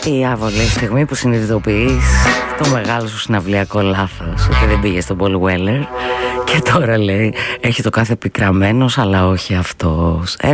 Η άβολη στιγμή που συνειδητοποιείς το μεγάλο σου συναυλιακό λάθος, ότι δεν πήγε στον Paul Weller και τώρα λέει έχει το κάθε πικραμένος αλλά όχι αυτός.